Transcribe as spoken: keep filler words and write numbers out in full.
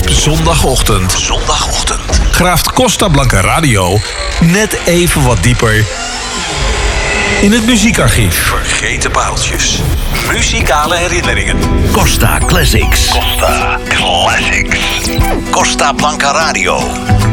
Op zondagochtend. Zondagochtend. Graaft Costa Blanca Radio net even wat dieper in het muziekarchief. Vergeten pareltjes. Muzikale herinneringen. Costa Classics. Costa Classics. Costa Blanca Radio.